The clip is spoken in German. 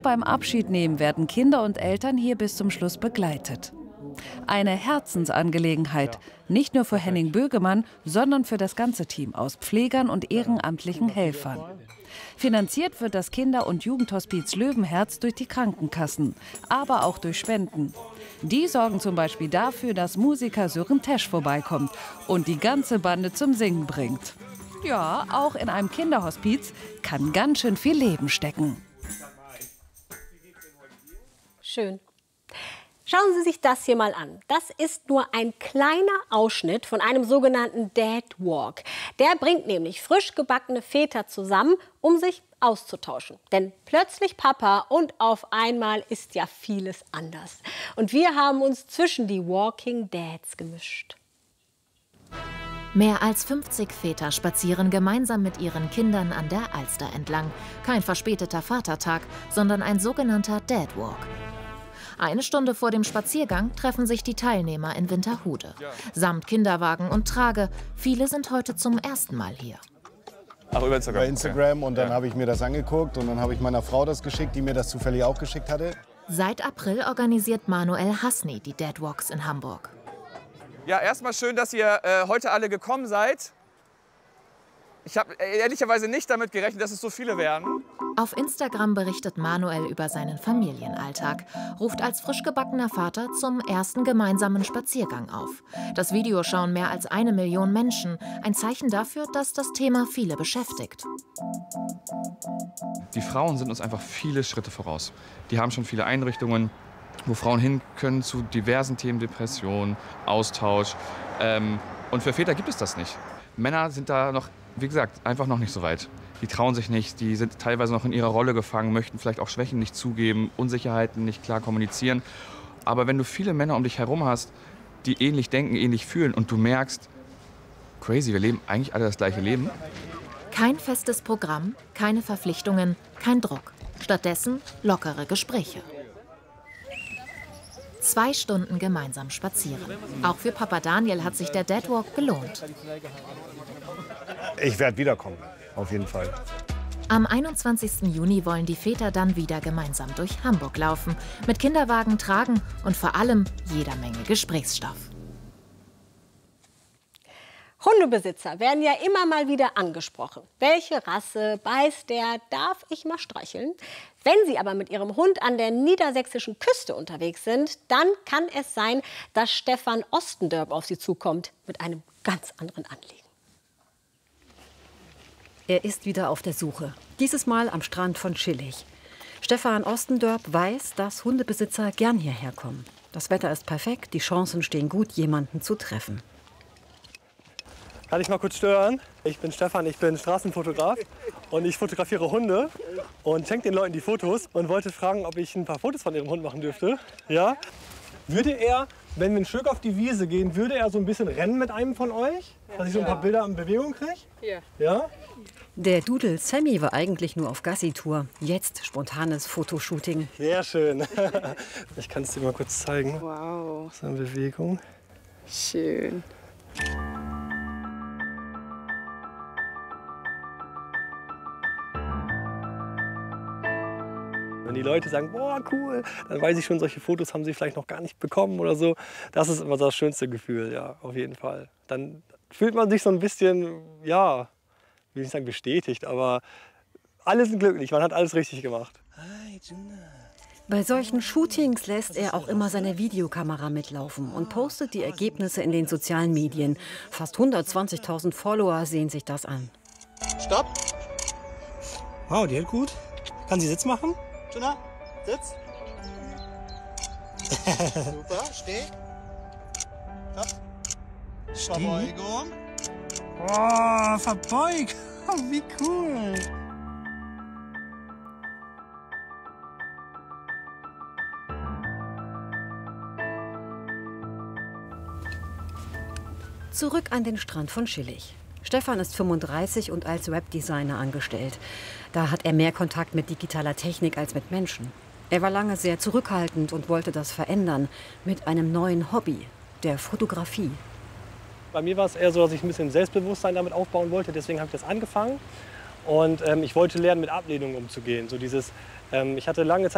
Beim Abschiednehmen werden Kinder und Eltern hier bis zum Schluss begleitet. Eine Herzensangelegenheit, nicht nur für Henning Bögemann, sondern für das ganze Team aus Pflegern und ehrenamtlichen Helfern. Finanziert wird das Kinder- und Jugendhospiz Löwenherz durch die Krankenkassen, aber auch durch Spenden. Die sorgen zum Beispiel dafür, dass Musiker Sören Tesch vorbeikommt und die ganze Bande zum Singen bringt. Ja, auch in einem Kinderhospiz kann ganz schön viel Leben stecken. Schön. Schauen Sie sich das hier mal an. Das ist nur ein kleiner Ausschnitt von einem sogenannten Dad Walk. Der bringt nämlich frisch gebackene Väter zusammen, um sich auszutauschen. Denn plötzlich Papa und auf einmal ist ja vieles anders. Und wir haben uns zwischen die Walking Dads gemischt. Mehr als 50 Väter spazieren gemeinsam mit ihren Kindern an der Alster entlang. Kein verspäteter Vatertag, sondern ein sogenannter Dad Walk. Eine Stunde vor dem Spaziergang treffen sich die Teilnehmer in Winterhude. Samt Kinderwagen und Trage. Viele sind heute zum ersten Mal hier. Ach, über Instagram? Über Instagram und dann habe ich mir das angeguckt und dann habe ich meiner Frau das geschickt, die mir das zufällig auch geschickt hatte. Seit April organisiert Manuel Hasni die Dad Walks in Hamburg. Ja, erstmal schön, dass ihr heute alle gekommen seid. Ich habe ehrlicherweise nicht damit gerechnet, dass es so viele werden. Auf Instagram berichtet Manuel über seinen Familienalltag, ruft als frisch gebackener Vater zum ersten gemeinsamen Spaziergang auf. Das Video schauen mehr als 1 Million Menschen, ein Zeichen dafür, dass das Thema viele beschäftigt. Die Frauen sind uns einfach viele Schritte voraus. Die haben schon viele Einrichtungen, wo Frauen hin können zu diversen Themen, Depression, Austausch. Und für Väter gibt es das nicht. Männer sind da noch, wie gesagt, einfach noch nicht so weit. Die trauen sich nicht, die sind teilweise noch in ihrer Rolle gefangen, möchten vielleicht auch Schwächen nicht zugeben, Unsicherheiten nicht klar kommunizieren. Aber wenn du viele Männer um dich herum hast, die ähnlich denken, ähnlich fühlen und du merkst, crazy, wir leben eigentlich alle das gleiche Leben. Kein festes Programm, keine Verpflichtungen, kein Druck. Stattdessen lockere Gespräche. 2 Stunden gemeinsam spazieren. Auch für Papa Daniel hat sich der Dad Walk gelohnt. Ich werde wiederkommen, auf jeden Fall. Am 21. Juni wollen die Väter dann wieder gemeinsam durch Hamburg laufen. Mit Kinderwagen, Tragen und vor allem jeder Menge Gesprächsstoff. Hundebesitzer werden ja immer mal wieder angesprochen. Welche Rasse beißt der? Darf ich mal streicheln? Wenn Sie aber mit Ihrem Hund an der niedersächsischen Küste unterwegs sind, dann kann es sein, dass Stefan Ostendörp auf Sie zukommt mit einem ganz anderen Anliegen. Er ist wieder auf der Suche. Dieses Mal am Strand von Schillig. Stefan Ostendörp weiß, dass Hundebesitzer gern hierher kommen. Das Wetter ist perfekt, die Chancen stehen gut, jemanden zu treffen. Kann ich mal kurz stören? Ich bin Stefan, ich bin Straßenfotograf und ich fotografiere Hunde und schenke den Leuten die Fotos und wollte fragen, ob ich ein paar Fotos von ihrem Hund machen dürfte. Ja? Würde er, wenn wir ein Stück auf die Wiese gehen, würde er so ein bisschen rennen mit einem von euch? Dass ich so ein paar Bilder in Bewegung kriege? Ja. Ja? Der Dudel Sammy war eigentlich nur auf Gassi-Tour. Jetzt spontanes Fotoshooting. Sehr schön. Ich kann es dir mal kurz zeigen. Wow. So in Bewegung. Schön. Wenn die Leute sagen, boah, cool, dann weiß ich schon, solche Fotos haben sie vielleicht noch gar nicht bekommen oder so. Das ist immer das schönste Gefühl, ja, auf jeden Fall. Dann fühlt man sich so ein bisschen, ja, will nicht sagen bestätigt, aber alle sind glücklich, man hat alles richtig gemacht. Bei solchen Shootings lässt er auch immer seine Videokamera mitlaufen und postet die Ergebnisse in den sozialen Medien. Fast 120.000 Follower sehen sich das an. Stopp! Wow, die hält gut. Kann sie Sitz machen? Tuna, Sitz. Super, steh. Stopp. Verbeugung. Oh, verbeugt. Oh, wie cool. Zurück an den Strand von Schillig. Stefan ist 35 und als Webdesigner angestellt. Da hat er mehr Kontakt mit digitaler Technik als mit Menschen. Er war lange sehr zurückhaltend und wollte das verändern mit einem neuen Hobby, der Fotografie. Bei mir war es eher so, dass ich ein bisschen Selbstbewusstsein damit aufbauen wollte. Deswegen habe ich das angefangen. Und ich wollte lernen, mit Ablehnung umzugehen. So dieses, ich hatte lange Zeit